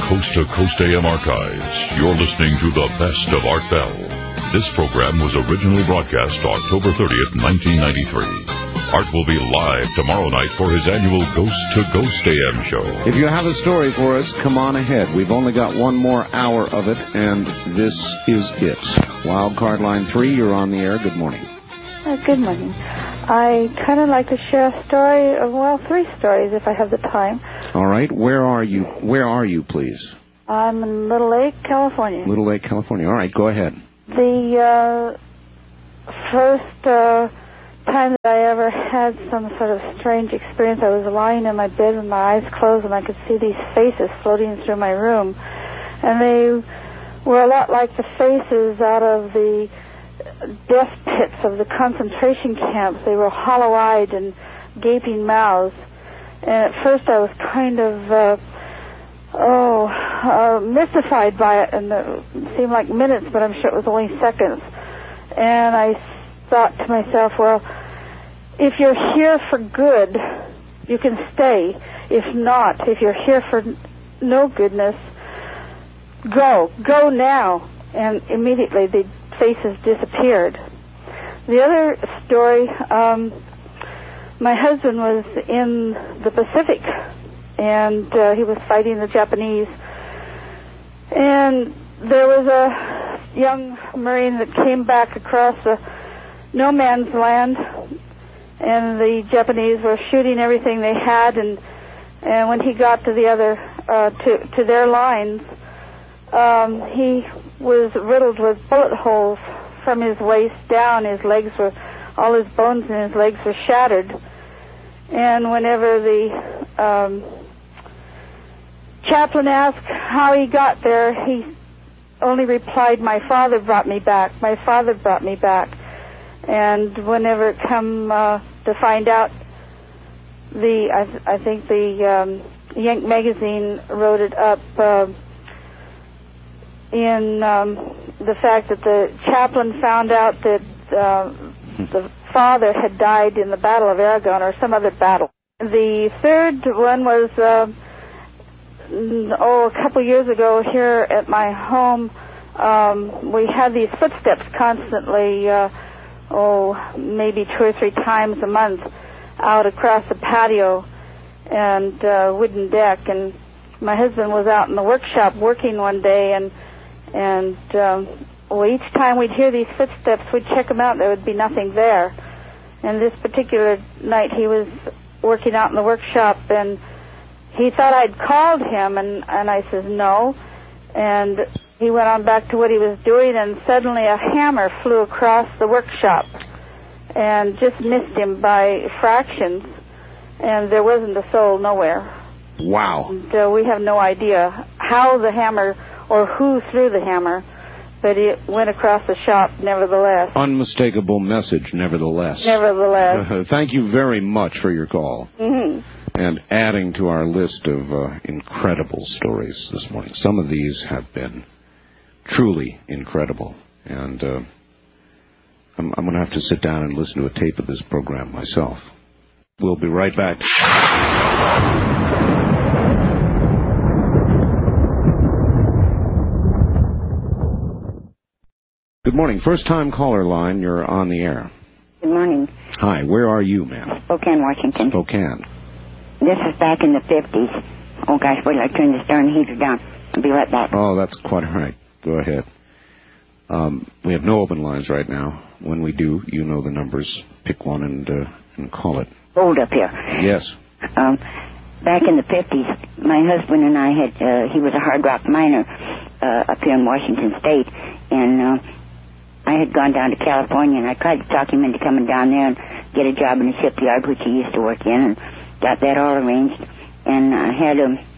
Coast to Coast AM archives. You're listening to the best of Art Bell. This program was originally broadcast October 30th, 1993. Art will be live tomorrow night for his annual Ghost to Ghost AM show. If you have a story for us, come on ahead. We've only got one more hour of it, and this is it. Wildcard line 3, you're on the air. Good morning. Good morning. I kind of like to share a story, well, 3 stories if I have the time. All right. Where are you? Where are you, please? I'm in Little Lake, California. Little Lake, California. All right, go ahead. The first time that I ever had some sort of strange experience, I was lying in my bed with my eyes closed, and I could see these faces floating through my room. And they were a lot like the faces out of the death pits of the concentration camps. They were hollow-eyed and gaping mouths. And at first I was kind of mystified by it, and it seemed like minutes, but I'm sure it was only seconds. And I thought to myself, well, if you're here for good, you can stay. If not, if you're here for no goodness, go now. And immediately the faces disappeared. The other story, my husband was in the Pacific, and he was fighting the Japanese. And there was a young Marine that came back across the no man's land, and the Japanese were shooting everything they had, and when he got to the other to their lines, he was riddled with bullet holes from his waist down. His legs were, all his bones in his legs were shattered. And whenever the chaplain asked how he got there, he only replied, "My father brought me back. My father brought me back." And whenever it come to find out, I think the Yank magazine wrote it up in the fact that the chaplain found out that the father had died in the Battle of Aragon or some other battle. The third one was, a couple years ago here at my home, we had these footsteps constantly, maybe 2 or 3 times a month out across the patio and wooden deck. And my husband was out in the workshop working one day, and each time we'd hear these footsteps, we'd check them out. There would be nothing there. And this particular night, he was working out in the workshop, and he thought I'd called him, and I says no. And he went on back to what he was doing, and suddenly a hammer flew across the workshop and just missed him by fractions, and there wasn't a soul nowhere. Wow. And we have no idea how the hammer or who threw the hammer, but it went across the shop nevertheless. Unmistakable message, nevertheless. Nevertheless. Thank you very much for your call. Mm-hmm. And adding to our list of incredible stories this morning. Some of these have been truly incredible. And I'm going to have to sit down and listen to a tape of this program myself. We'll be right back. Good morning. First-time caller line. You're on the air. Good morning. Hi. Where are you, ma'am? Spokane, Washington. Spokane. This is back in the 50s. Oh, gosh, wait till I turn this darn heater down. I'll be right back. Oh, that's quite all right. Go ahead. We have no open lines right now. When we do, you know the numbers. Pick one and call it. Hold up here. Yes. Back in the 50s, my husband and I had, he was a hard rock miner up here in Washington State, and I had gone down to California, and I tried to talk him into coming down there and get a job in a shipyard, which he used to work in, and got that all arranged. And I had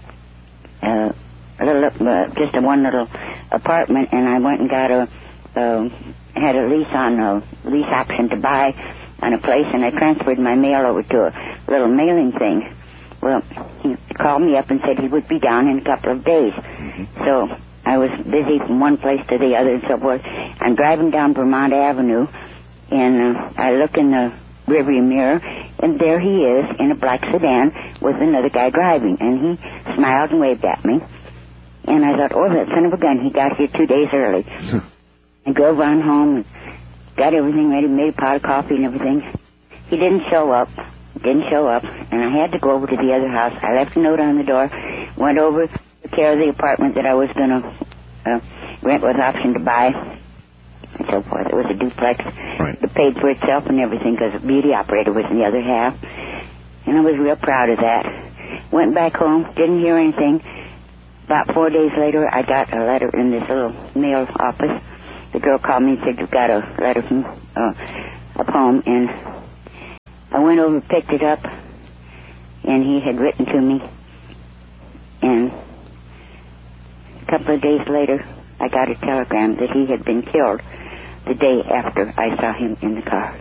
just a one little apartment, and I went and got had a lease option to buy on a place, and I transferred my mail over to a little mailing thing. Well, he called me up and said he would be down in a couple of days. Mm-hmm. So I was busy from one place to the other and so forth. I'm driving down Vermont Avenue, and I look in the rearview mirror, and there he is in a black sedan with another guy driving, and he smiled and waved at me. And I thought, oh, that son of a gun, he got here 2 days early. I drove on home and got everything ready, made a pot of coffee and everything. He didn't show up, and I had to go over to the other house. I left a note on the door, went over, took care of the apartment that I was going to rent with option to buy, and so forth. It was a duplex. Right. It paid for itself and everything because the beauty operator was in the other half. And I was real proud of that. Went back home, didn't hear anything. About 4 days later, I got a letter in this little mail office. The girl called me and said, you've got a letter from a poem. And I went over and picked it up, and he had written to me. And a couple of days later, I got a telegram that he had been killed the day after I saw him in the car.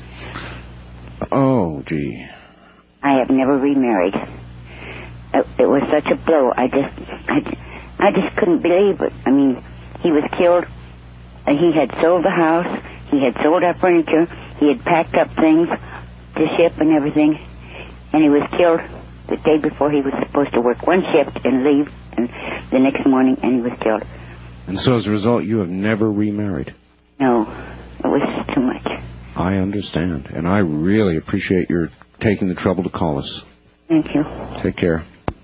Oh, gee. I have never remarried. It was such a blow. I just couldn't believe it. I mean, he was killed. He had sold the house. He had sold our furniture. He had packed up things to ship and everything. And he was killed the day before he was supposed to work one shift and leave, and the next morning, and he was killed. And so as a result, you have never remarried? No, it was too much. I understand. And I really appreciate your taking the trouble to call us. Thank you. Take care.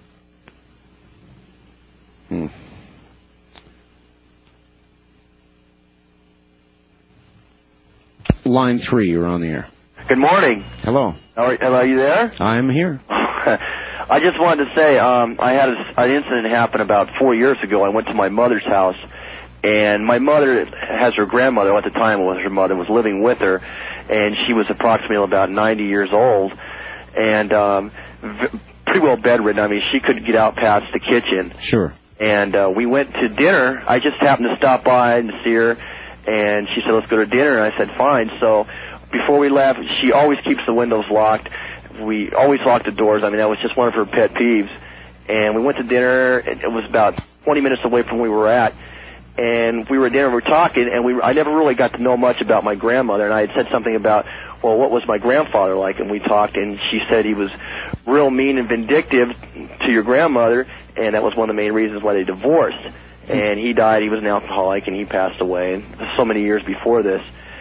Line 3, you're on the air. Good morning. Hello. Are you there? I'm here. I just wanted to say I had an incident happen about 4 years ago. I went to my mother's house, and my mother has her grandmother, at the time it was her mother, was living with her, and she was approximately about 90 years old, and pretty well bedridden. I mean, she couldn't get out past the kitchen. Sure. And we went to dinner. I just happened to stop by and see her, and she said, let's go to dinner. And I said, fine. So before we left, she always keeps the windows locked. We always lock the doors. I mean, that was just one of her pet peeves. And we went to dinner. It was about 20 minutes away from where we were at. And we were at dinner, we were talking, and I never really got to know much about my grandmother. And I had said something about, well, what was my grandfather like? And we talked, and she said he was real mean and vindictive to your grandmother, and that was one of the main reasons why they divorced. And he died. He was an alcoholic, and he passed away, and so many years before this.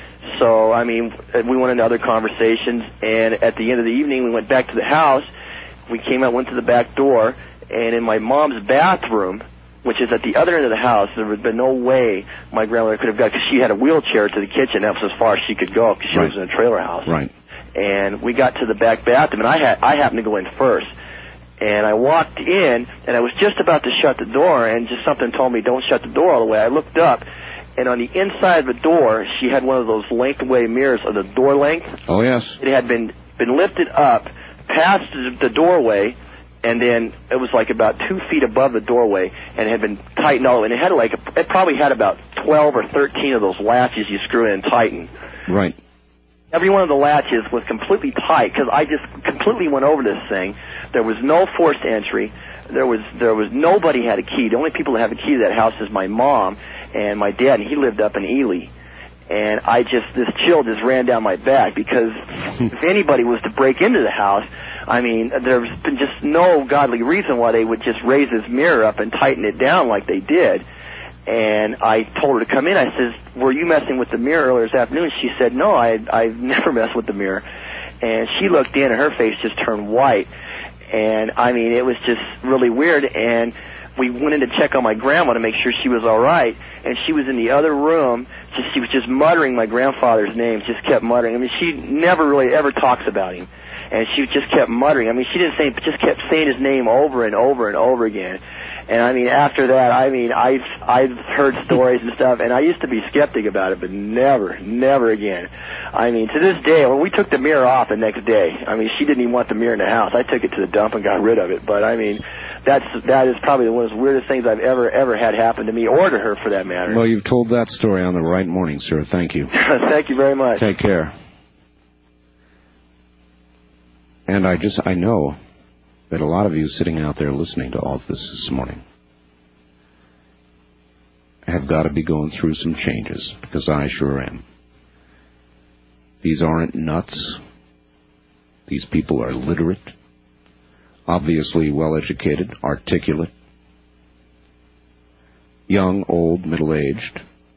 So, I mean, we went into other conversations, and at the end of the evening, we went back to the house. We came out, went to the back door, and in my mom's bathroom, which is at the other end of the house, there would have been no way my grandmother could have got, because she had a wheelchair to the kitchen. That was as far as she could go, because she lives in a trailer house. Right. And we got to the back bathroom, and I happened to go in first. And I walked in, and I was just about to shut the door, and just something told me, don't shut the door all the way. I looked up, and on the inside of the door, she had one of those length-away mirrors of the door length. Oh, yes. It had been lifted up past the doorway, and then it was like about 2 feet above the doorway, and it had been tightened all the way. And it had it probably had about 12 or 13 of those latches you screw in and tighten. Right. Every one of the latches was completely tight, because I just completely went over this thing. There was no forced entry. There was nobody had a key. The only people that have a key to that house is my mom and my dad, and he lived up in Ely. And this chill just ran down my back, because if anybody was to break into the house, I mean, there's been just no godly reason why they would just raise this mirror up and tighten it down like they did. And I told her to come in. I says, were you messing with the mirror earlier this afternoon? She said, no, I've never messed with the mirror. And she looked in, and her face just turned white. And, I mean, it was just really weird. And we went in to check on my grandma to make sure she was all right. And she was in the other room. She was just muttering my grandfather's name, just kept muttering. I mean, she never really ever talks about him. And she just kept muttering. I mean, she didn't say, but just kept saying his name over and over and over again. And, I mean, after that, I mean, I've heard stories and stuff, and I used to be skeptic about it, but never again. I mean, to this day, when we took the mirror off the next day, I mean, she didn't even want the mirror in the house. I took it to the dump and got rid of it. But, I mean, that is probably one of the weirdest things I've ever had happen to me, or to her for that matter. Well, you've told that story on the right morning, sir. Thank you. Thank you very much. Take care. And I know that a lot of you sitting out there listening to all this morning have got to be going through some changes, because I sure am. These aren't nuts. These people are literate, obviously well-educated, articulate, young, old, middle-aged.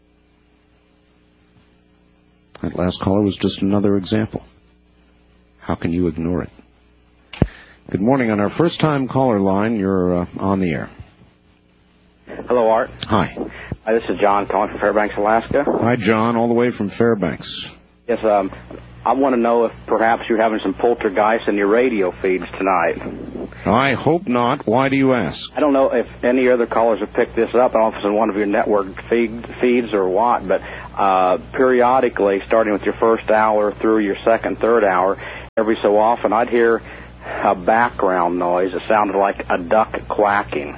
That last caller was just another example. How can you ignore it? Good morning. On our first-time caller line, you're on the air. Hello, Art. Hi. Hi, this is John calling from Fairbanks, Alaska. Hi, John, all the way from Fairbanks. Yes, I want to know if perhaps you're having some poltergeists in your radio feeds tonight. I hope not. Why do you ask? I don't know if any other callers have picked this up. I don't know if it's in one of your network feeds or what, but periodically, starting with your first hour through your second, third hour, every so often I'd hear a background noise. It sounded like a duck quacking.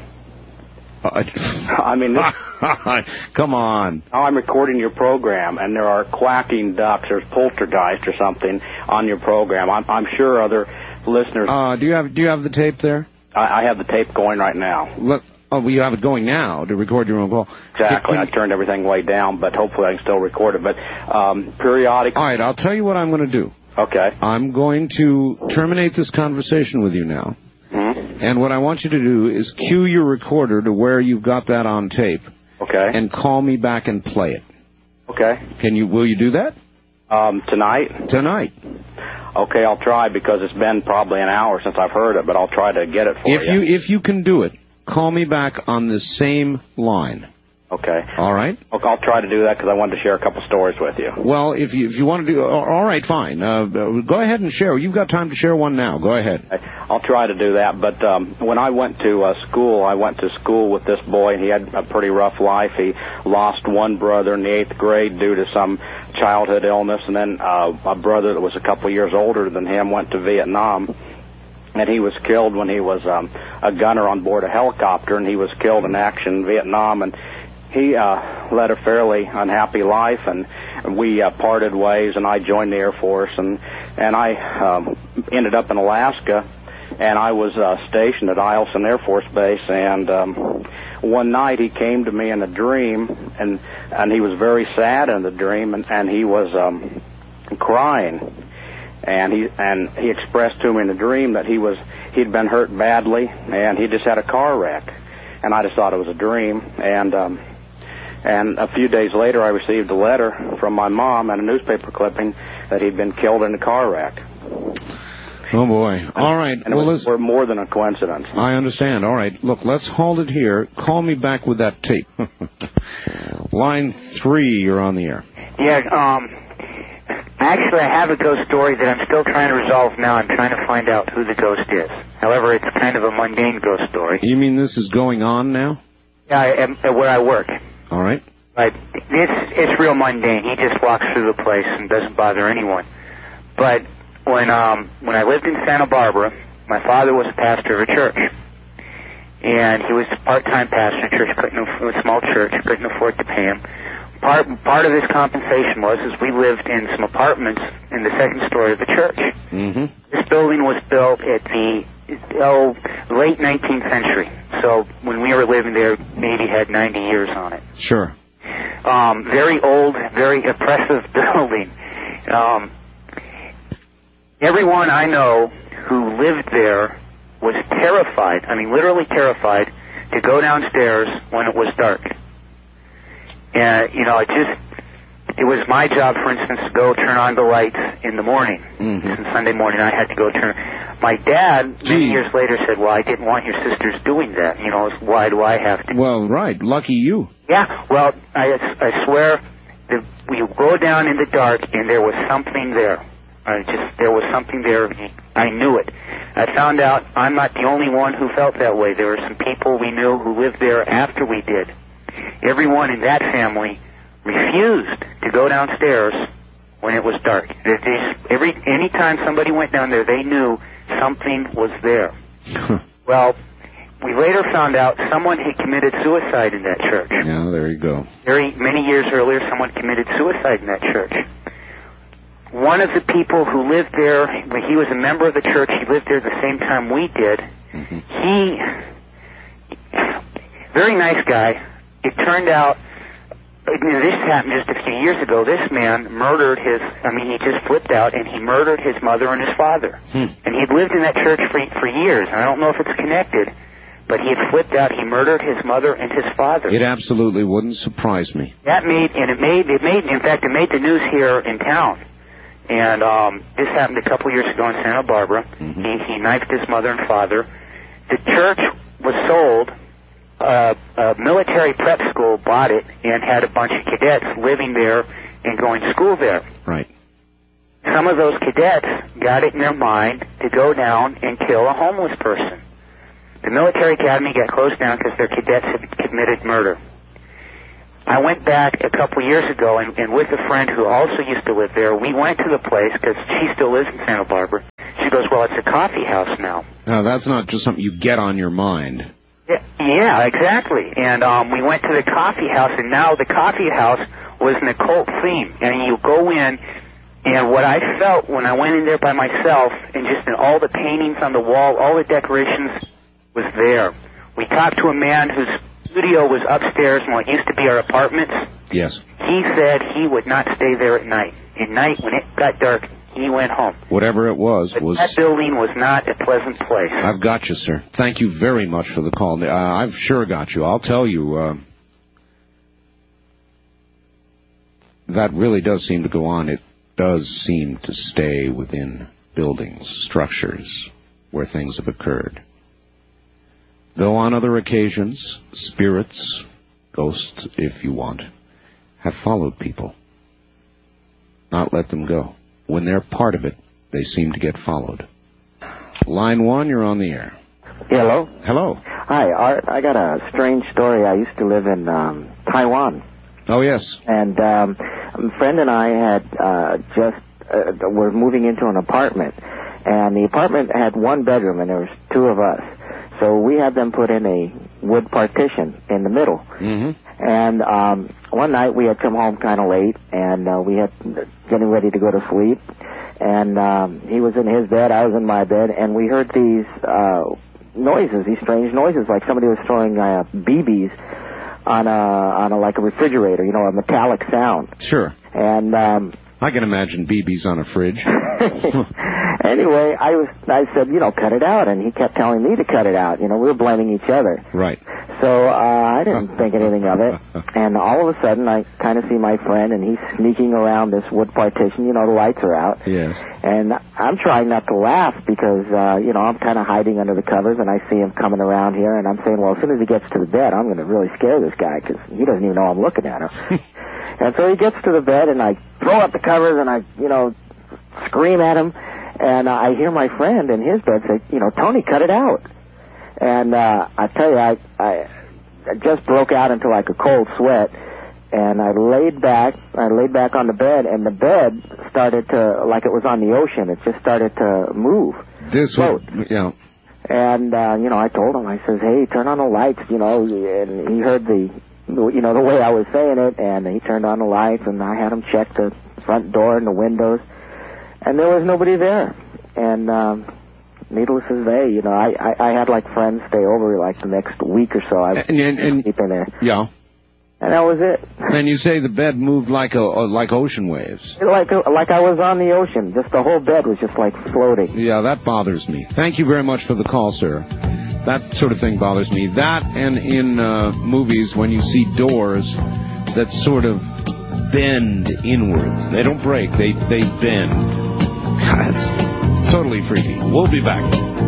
I mean, come on. Now I'm recording your program, and there are quacking ducks. There's poltergeist or something on your program. I'm sure other listeners. Do you have the tape there? I have the tape going right now. Look. Oh, well, you have it going now to record your own call. Exactly. I turned everything way down, but hopefully I can still record it. But periodically. All right. I'll tell you what I'm going to do. Okay. I'm going to terminate this conversation with you now. Mm-hmm. And what I want you to do is cue your recorder to where you've got that on tape. Okay. And call me back and play it. Okay. Will you do that? Tonight? Tonight. Okay, I'll try because it's been probably an hour since I've heard it, but I'll try to get it for you. If you can do it, call me back on the same line. Okay. All right? Okay, I'll try to do that because I wanted to share a couple stories with you. Well, if you want to do... All right, fine. Go ahead and share. You've got time to share one now. Go ahead. I'll try to do that. But when I went to school, I went to school with this boy, and he had a pretty rough life. He lost one brother in the 8th grade due to some childhood illness, and then a brother that was a couple years older than him went to Vietnam. And he was killed when he was a gunner on board a helicopter, and he was killed in action in Vietnam. And he led a fairly unhappy life, and we parted ways, and I joined the Air Force, and I ended up in Alaska, and I was stationed at Eielson Air Force Base, and one night he came to me in a dream, and he was very sad in the dream, and he was crying. And he expressed to me in the dream that he'd been hurt badly, and he just had a car wreck. And I just thought it was a dream. And a few days later, I received a letter from my mom and a newspaper clipping that he'd been killed in a car wreck. Oh, boy. All right. And it was more than a coincidence. I understand. All right. Look, let's hold it here. Call me back with that tape. Line 3, you're on the air. Yeah, actually, I have a ghost story that I'm still trying to resolve now. I'm trying to find out who the ghost is. However, it's kind of a mundane ghost story. You mean this is going on now? Yeah, where I work. All right. But it's real mundane. He just walks through the place and doesn't bother anyone. But when I lived in Santa Barbara, my father was a pastor of a church. And he was a part-time pastor of a church, a small church, couldn't afford to pay him. Part of his compensation was we lived in some apartments in the second story of the church. Mm-hmm. This building was built at the late 19th century. So when we were living there, maybe had 90 years on it. Sure. Very old, very oppressive building. Everyone I know who lived there was terrified, I mean literally terrified, to go downstairs when it was dark. And, it was my job, for instance, to go turn on the lights in the morning. Mm-hmm. And Sunday morning I had to go turn. My dad, many years later, said, well, I didn't want your sisters doing that. Why do I have to? Well, right. Lucky you. Yeah. Well, I swear that we go down in the dark and there was something there. There was something there. I knew it. I found out I'm not the only one who felt that way. There were some people we knew who lived there after we did. Everyone in that family refused to go downstairs when it was dark. Any time somebody went down there, they knew something was there. Well, we later found out someone had committed suicide in that church. Yeah, there you go. Many years earlier, someone committed suicide in that church. One of the people who lived there, he was a member of the church. He lived there the same time we did. Mm-hmm. Very nice guy. It turned out, this happened just a few years ago, this man murdered he just flipped out and he murdered his mother and his father. And he'd lived in that church for years. And I don't know if it's connected, but he had flipped out. He murdered his mother and his father. It absolutely wouldn't surprise me. That made the news here in town. And this happened a couple years ago in Santa Barbara. Mm-hmm. He knifed his mother and father. The church was sold. A military prep school bought it and had a bunch of cadets living there and going to school there. Right. Some of those cadets got it in their mind to go down and kill a homeless person. The military academy got closed down because their cadets had committed murder. I went back a couple years ago, and with a friend who also used to live there, we went to the place because she still lives in Santa Barbara. She goes, well, it's a coffee house now. Now, that's not just something you get on your mind. Yeah, exactly. And we went to the coffee house, and now the coffee house was an occult theme. And you go in, and what I felt when I went in there by myself, and just in all the paintings on the wall, all the decorations was there. We talked to a man whose studio was upstairs in what used to be our apartments. Yes. He said he would not stay there at night. At night, when it got dark, he went home. Whatever it was. That building was not a pleasant place. I've got you, sir. Thank you very much for the call. I've sure got you. I'll tell you, that really does seem to go on. It does seem to stay within buildings, structures, where things have occurred. Though on other occasions, spirits, ghosts, if you want, have followed people. Not let them go. When they're part of it, they seem to get followed. Line 1, you're on the air. Hello? Hello. Hi, Art. I got a strange story. I used to live in Taiwan. Oh, yes. And a friend and I had were moving into an apartment. And the apartment had one bedroom, and there was two of us. So we had them put in a wood partition in the middle. Mm-hmm. And one night we had come home kind of late, and we had getting ready to go to sleep. And he was in his bed, I was in my bed, and we heard these noises, these strange noises, like somebody was throwing BBs on a like a refrigerator, you know, a metallic sound. Sure. And I can imagine BBs on a fridge. Anyway, I said, you know, cut it out, and he kept telling me to cut it out. You know, we were blaming each other. Right. So I didn't think anything of it, and all of a sudden I kind of see my friend, and he's sneaking around this wood partition. You know, the lights are out. Yes. And I'm trying not to laugh because, you know, I'm kind of hiding under the covers, and I see him coming around here, and I'm saying, well, as soon as he gets to the bed, I'm going to really scare this guy because he doesn't even know I'm looking at him. And so he gets to the bed, and I throw up the covers, and I, you know, scream at him. And I hear my friend in his bed say, you know, Tony, cut it out. And I tell you, I just broke out into like a cold sweat. And I laid back on the bed, and the bed started to, like it was on the ocean, it just started to move. Float. Yeah. And, you know, I told him, I says, hey, turn on the lights, you know, and he heard the way I was saying it, and he turned on the lights, and I had him check the front door and the windows. And there was nobody there. And needless to say, you know, I had like friends stay over like the next week or so. I was sleeping there. Yeah. And that was it. And you say the bed moved like ocean waves. Like I was on the ocean. Just the whole bed was just like floating. Yeah, that bothers me. Thank you very much for the call, sir. That sort of thing bothers me. That and in movies when you see doors that sort of bend inwards. They don't break. They bend. God, it's totally freaky. We'll be back.